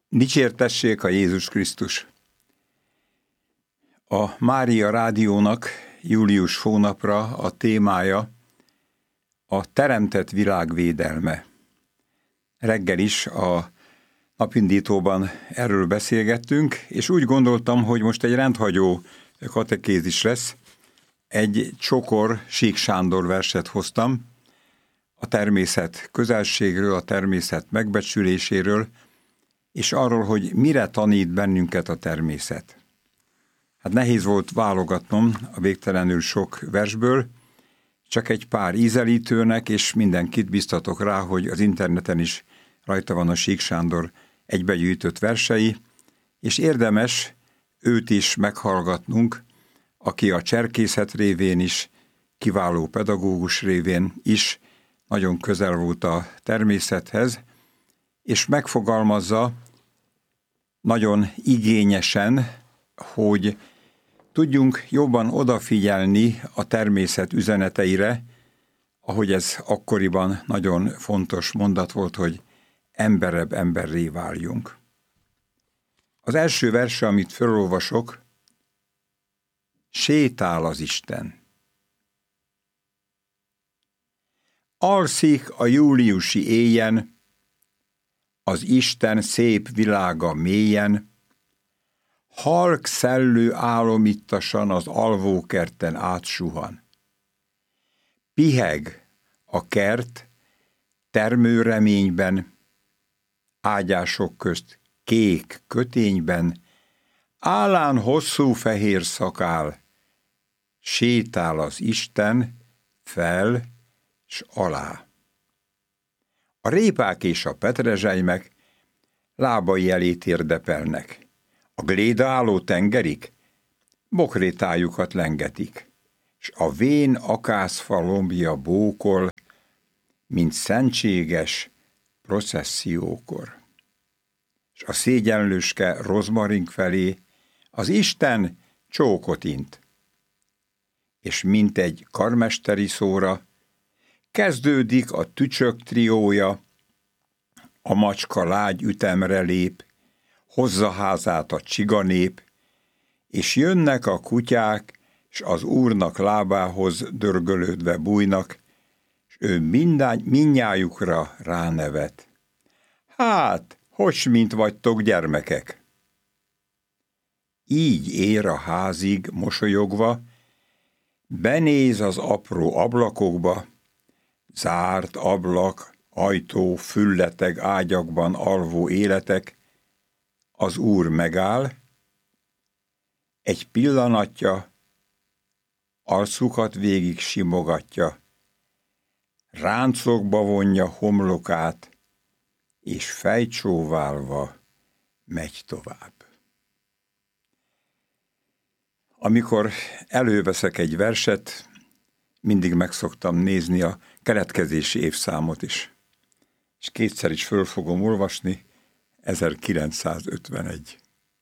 Dicsértessék a Jézus Krisztus! A Mária Rádiónak július hónapra a témája a teremtett világ védelme. Reggel is a napindítóban erről beszélgettünk, és úgy gondoltam, hogy most egy rendhagyó katekézis lesz. Egy csokor Sík Sándor verset hoztam a természet közelségről, a természet megbecsüléséről, és arról, hogy mire tanít bennünket a természet. Hát nehéz volt válogatnom a végtelenül sok versből, csak egy pár ízelítőnek, és mindenkit biztatok rá, hogy az interneten is rajta van a Sík Sándor egybegyűjtött versei, és érdemes őt is meghallgatnunk, aki a cserkészet révén is, kiváló pedagógus révén is nagyon közel volt a természethez, és megfogalmazza nagyon igényesen, hogy tudjunk jobban odafigyelni a természet üzeneteire, ahogy ez akkoriban nagyon fontos mondat volt, hogy emberebb emberré váljunk. Az első verse, amit felolvasok, sétál az Isten. Alszik a júliusi éjjen, az Isten szép világa mélyen, halk szellő álomittasan az alvókerten átsuhan. Piheg a kert termőreményben, ágyások közt kék kötényben, állán hosszú fehér szakál, sétál az Isten fel s alá. A répák és a petrezselymek lábai elé térdepelnek. A glédáló tengerik bokrétájukat lengetik, s a vén akászfa lombja bókol, mint szentséges processziókor. S a szégyenlőske rozmarink felé az Isten csókot int, és mint egy karmesteri szóra kezdődik a tücsök triója, a macska lágy ütemre lép, hozza házát a csiganép, és jönnek a kutyák, s az Úrnak lábához dörgölődve bújnak, s ő mindnyájukra ránevet. Hát, hogy mint vagytok gyermekek? Így ér a házig mosolyogva, benéz az apró ablakokba, zárt ablak, ajtó, fülleteg ágyakban alvó életek, az Úr megáll, egy pillanatja, arcukat végig simogatja, ráncokba vonja homlokát, és fejcsóválva megy tovább. Amikor előveszek egy verset, mindig megszoktam nézni a keletkezési évszámot is, és kétszer is föl fogom olvasni, 1951.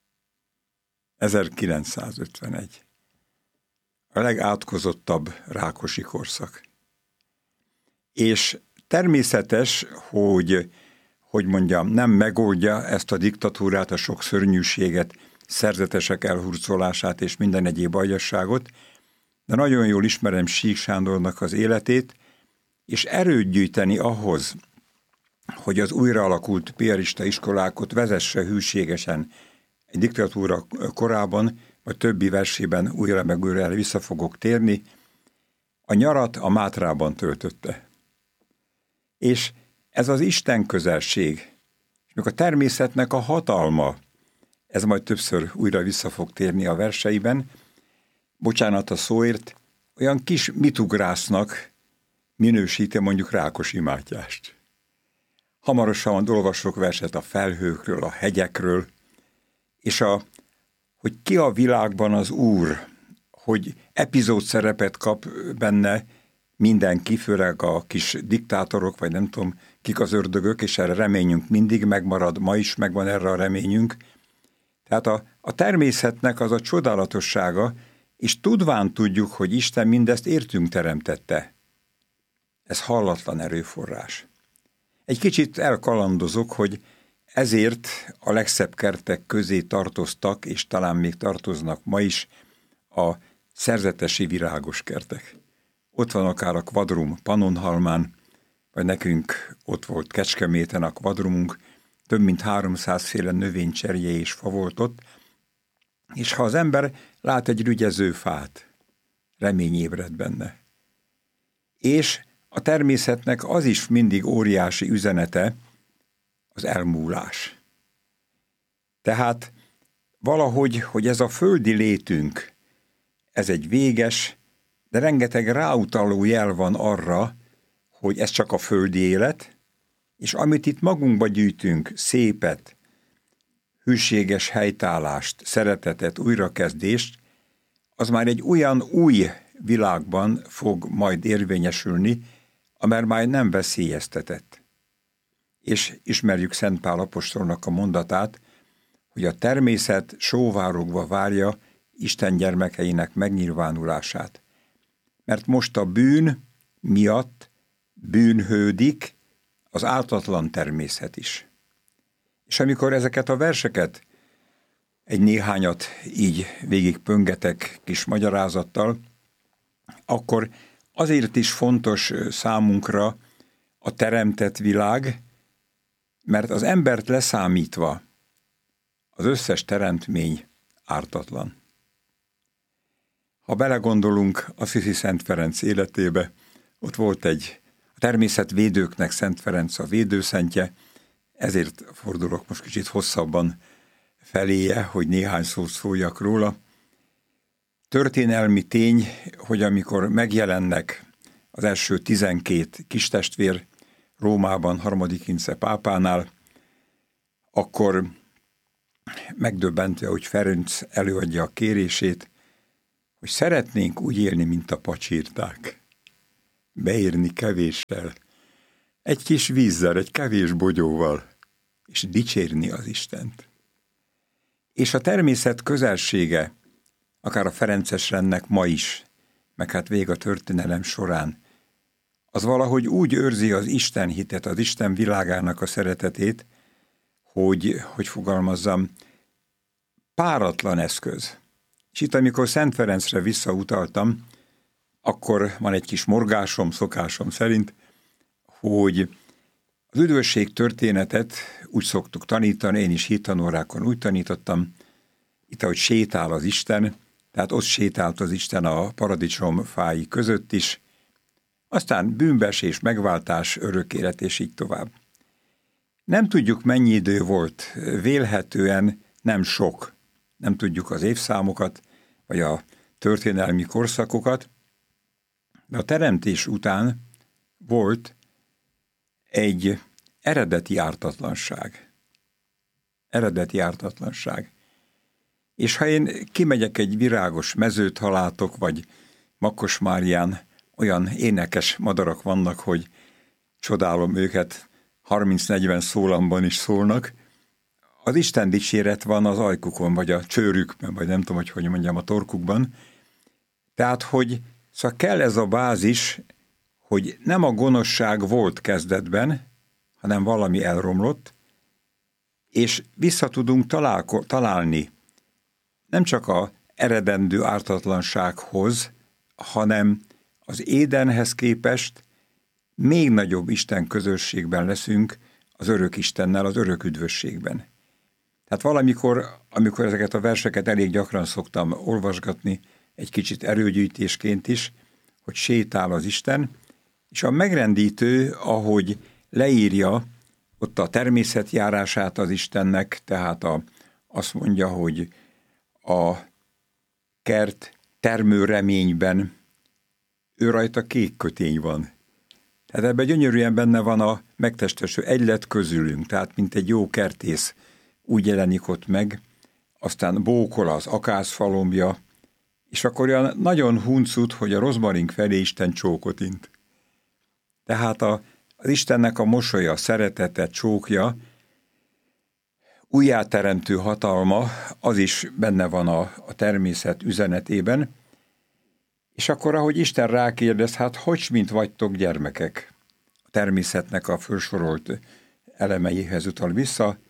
1951. A legátkozottabb Rákosi korszak. És természetes, hogy mondjam, nem megoldja ezt a diktatúrát, a sok szörnyűséget, szerzetesek elhurcolását és minden egyéb agyasságot, de nagyon jól ismerem Sík Sándornak az életét, és erőt gyűjteni ahhoz, hogy az újraalakult piarista iskolákat vezesse hűségesen egy diktatúra korában, vagy többi versében újra meg újra vissza fogok térni, a nyarat a Mátrában töltötte. És ez az Isten közelség, és a természetnek a hatalma, ez majd többször újra vissza fog térni a verseiben, bocsánat a szóért, olyan kis mitugrásznak minősíti mondjuk Rákosi Mátyást. Hamarosan olvasok verset a felhőkről, a hegyekről, és hogy ki a világban az Úr, hogy epizód szerepet kap benne mindenki, főleg a kis diktátorok, vagy nem tudom, kik az ördögök, és erre reményünk mindig megmarad, ma is megvan erre a reményünk. Tehát a természetnek az a csodálatossága, és tudván tudjuk, hogy Isten mindezt értünk teremtette. Ez hallatlan erőforrás. Egy kicsit elkalandozok, hogy ezért a legszebb kertek közé tartoztak, és talán még tartoznak ma is a szerzetesi virágos kertek. Ott van akár a kvadrum Pannonhalmán, vagy nekünk ott volt Kecskeméten a kvadrumunk, több mint 300 féle növénycserje és fa volt ott, és ha az ember lát egy rügyező fát, remény ébred benne. És a természetnek az is mindig óriási üzenete, az elmúlás. Tehát valahogy, hogy ez a földi létünk, ez egy véges, de rengeteg ráutaló jel van arra, hogy ez csak a földi élet, és amit itt magunkba gyűjtünk, szépet, hűséges helytállást, szeretetet, újrakezdést, az már egy olyan új világban fog majd érvényesülni, amely már nem veszélyeztetett. És ismerjük Szent Pál apostolnak a mondatát, hogy a természet sóvárogva várja Isten gyermekeinek megnyilvánulását. Mert most a bűn miatt bűnhődik az ártatlan természet is. És amikor ezeket a verseket, egy néhányat így végig pöngetek kis magyarázattal, akkor azért is fontos számunkra a teremtett világ, mert az embert leszámítva az összes teremtmény ártatlan. Ha belegondolunk Assisi Szent Ferenc életébe, ott volt a természetvédőknek Szent Ferenc a védőszentje, ezért fordulok most kicsit hosszabban feléje, hogy néhány szót szóljak róla. Történelmi tény, hogy amikor megjelennek az első 12 kistestvér Rómában, 3. Ince pápánál, akkor megdöbbentve, hogy Ferenc előadja a kérését, hogy szeretnénk úgy élni, mint a pacsirták. Beírni kevéssel, egy kis vízzel, egy kevés bogyóval, és dicsérni az Istent. És a természet közelsége, akár a ferences rendnek ma is, meg hát végig a történelem során, az valahogy úgy őrzi az Isten hitet, az Isten világának a szeretetét, hogy fogalmazzam, páratlan eszköz. És itt, amikor Szent Ferencre visszautaltam, akkor van egy kis morgásom, szokásom szerint, hogy az üdvösség történetet úgy szoktuk tanítani, én is hittanórákon úgy tanítottam, itt, ahogy sétál az Isten, tehát ott sétált az Isten a paradicsom fái között is, aztán bűnbeesés, megváltás, örök élet, és így tovább. Nem tudjuk, mennyi idő volt, vélhetően nem sok, nem tudjuk az évszámokat, vagy a történelmi korszakokat, de a teremtés után volt egy eredeti ártatlanság. Eredeti ártatlanság. És ha én kimegyek egy virágos mezőt, ha látok, vagy Makkosmárián olyan énekes madarak vannak, hogy csodálom őket, 30-40 szólamban is szólnak, az Isten dicséret van az ajkukon, vagy a csőrükben, vagy nem tudom, hogy mondjam, a torkukban. Tehát, hogy szóval kell ez a bázis, hogy nem a gonoszság volt kezdetben, hanem valami elromlott, és vissza tudunk találni nem csak az eredendő ártatlansághoz, hanem az Édenhez képest még nagyobb Isten közösségben leszünk az örök Istennel, az örök üdvösségben. Tehát valamikor, amikor ezeket a verseket elég gyakran szoktam olvasgatni, egy kicsit erőgyűjtésként is, hogy sétál az Isten, és a megrendítő, ahogy leírja ott a természetjárását az Istennek, tehát azt mondja, hogy a kert termőreményben ő rajta kék kötény van. Tehát ebben gyönyörűen benne van a megtesteső, egy lett közülünk, tehát mint egy jó kertész úgy jelenik ott meg, aztán bókol az akácfalombja, és akkor olyan nagyon huncut, hogy a rozmarink felé Isten csókot int. Tehát az Istennek a mosolya, szeretete, csókja, újjáteremtő hatalma, az is benne van a természet üzenetében, és akkor, ahogy Isten rákérdez, hát hogy mint vagytok gyermekek? A természetnek a felsorolt elemeihez utal vissza,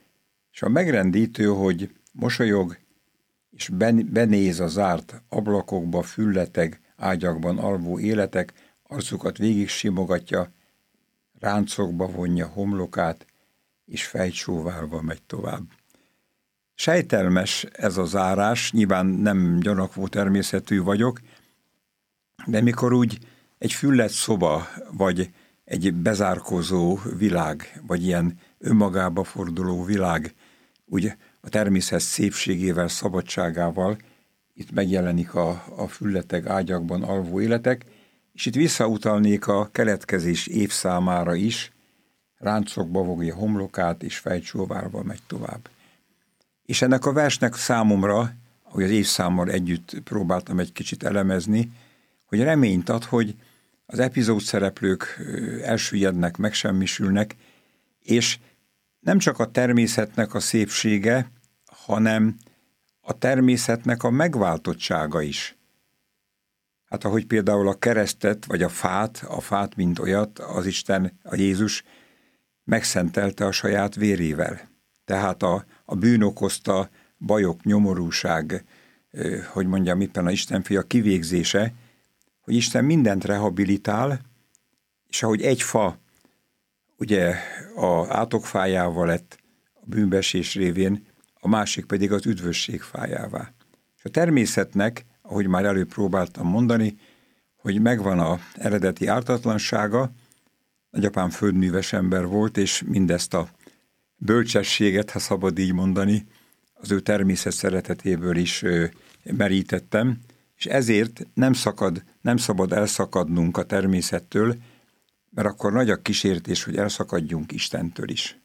És a megrendítő, hogy mosolyog, és benéz a zárt ablakokba, fülleteg, ágyakban alvó életek, arcukat végig simogatja, ráncokba vonja homlokát, és fejtsóválva megy tovább. Sejtelmes ez a zárás, nyilván nem gyanakvó természetű vagyok, de mikor úgy egy füllet szoba, vagy egy bezárkózó világ, vagy ilyen önmagába forduló világ, úgy a természet szépségével, szabadságával, itt megjelenik a fülleteg ágyakban alvó életek, és itt visszautalnék a keletkezés évszámára is, ráncokba fogja homlokát, és fejtsóválva megy tovább. És ennek a versnek számomra, ahogy az évszámmal együtt próbáltam egy kicsit elemezni, hogy reményt ad, hogy az epizód szereplők elsüllyednek, megsemmisülnek, és nem csak a természetnek a szépsége, hanem a természetnek a megváltottsága is. Hát ahogy például a keresztet, vagy a fát mint olyat, az Isten, a Jézus megszentelte a saját vérével. Tehát a bűn okozta bajok, nyomorúság, hogy mondjam, éppen a Isten fia kivégzése, hogy Isten mindent rehabilitál, és ahogy egy fa, ugye a átokfájával lett a bűnbeesés révén, a másik pedig az üdvösség fájává. És a természetnek, ahogy már előbb próbáltam mondani, hogy megvan az eredeti ártatlansága, nagyapám földműves ember volt, és mindezt a bölcsességet, ha szabad így mondani, az ő természet szeretetéből is merítettem, és ezért nem szabad elszakadnunk a természettől, mert akkor nagy a kísértés, hogy elszakadjunk Istentől is.